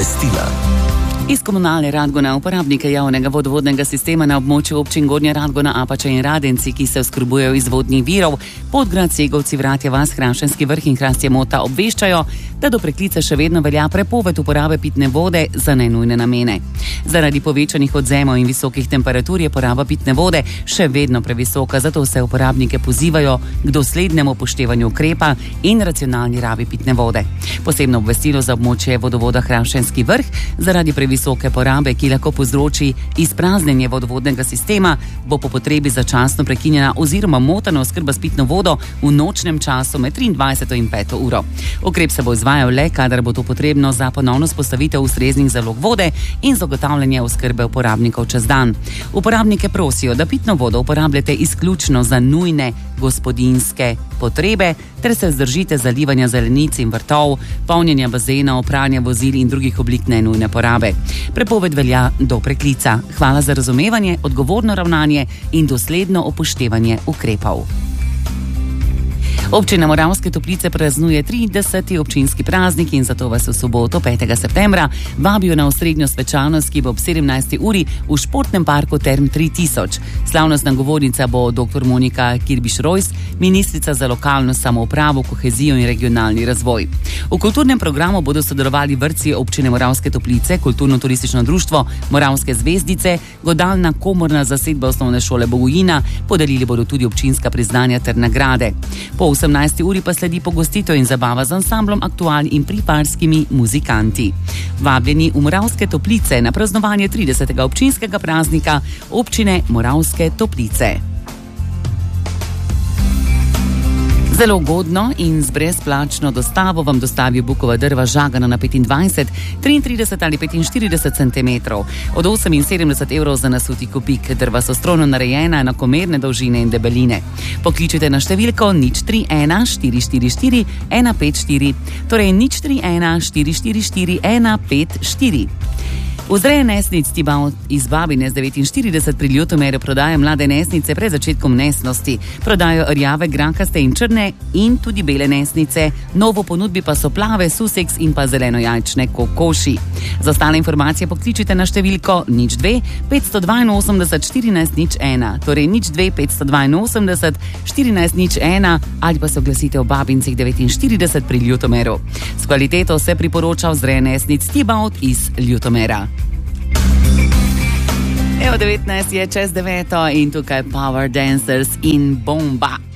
Obvestila. Iz Komunalne Radgona uporabnike javnega vodovodnega sistema na območju občin Gornja Radgona, Apača in Radenci, ki se oskrbujejo iz vodnih virov, Podgrad, Segovci, Vratje vas, Hrašenski vrh in Hrastje Mota obveščajo, da do preklica še vedno velja prepoved uporabe pitne vode za nenujne namene. Zaradi povečanih odzemov in visokih temperatur je poraba pitne vode še vedno previsoka, zato se uporabnike pozivajo k doslednemu upoštevanju ukrepa in racionalni rabi pitne vode. Posebno obvestilo za območje vodovoda Hrašenski vrh: zaradi visoke porabe, ki lahko povzroči izpraznjenje vodovodnega sistema, bo po potrebi začasno prekinjena oziroma motena oskrba s pitno vodo v nočnem času med 23. in 5. uro. Ukrep se bo izvajal le, kadar bo to potrebno za ponovno vzpostavitev ustreznih zalog vode in zagotavljanje oskrbe uporabnikov čez dan. Uporabnike prosijo, da pitno vodo uporabljate izključno za nujne gospodinjske potrebe ter se vzdržite zalivanja zelenic in vrtov, polnjenja bazenov, pranja vozil in drugih oblik nenujne porabe. Prepoved velja do preklica. Hvala za razumevanje, odgovorno ravnanje in dosledno upoštevanje ukrepov. Občina Moravske Toplice praznuje 30. občinski praznik in zato vas v soboto 5. septembra vabijo na osrednjo svečanost, ki bo ob 17. uri v športnem parku Term 3000. Slavnostna govornica bo dr. Monika Kirbiš-Rojs, ministrica za lokalno samoupravo, kohezijo in regionalni razvoj. V kulturnem programu bodo sodelovali vrtci občine Moravske Toplice, kulturno-turistično društvo Moravske zvezdice, godalna komorna zasedba osnovne šole Bogojina, podelili bodo tudi občinska priznanja ter nagrade. Po 18. uri pa sledi pogostitev in zabava z ansamblom Aktual in priparskimi muzikanti. Vabljeni v Moravske Toplice na praznovanje 30. občinskega praznika občine Moravske Toplice. Zelo ugodno in z brezplačno dostavo vam dostavijo bukova drva žagana na 25, 33 ali 45 cm. Od 78 evrov za nasuti kubik. Drva so strojno narejena, enakomerne dolžine in debeline. Pokličite na številko 031 444 154, torej 031 444 154. Vzreje nesnic Tibaut iz Babine z 49 pri Ljutomeru prodaja mlade nesnice pred začetkom nesnosti. Prodajo rjave, grakaste in črne in tudi bele nesnice. Novo ponudbi pa so plave, suseks in pa zelenojajčne kokoši. Za ostale informacije pokličite na številko 02 582 1401, torej 02 582 1401 ali pa se oglasite v Babincih 49 pri Ljutomeru. S kvaliteto se priporoča vzreje nesnic Tibaut iz Ljutomera. Evo 19 je čez 9 in tukaj Power Dancers in Bomba.